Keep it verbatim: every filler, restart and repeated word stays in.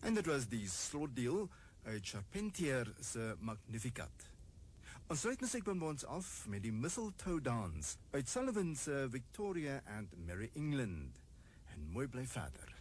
En dit was die slotdeel uit Charpentier se Magnificat. Ons sluit musiekband ons af met die Mistletoe Dance uit Sullivan se Victoria and Merry England. En mooi bly verder.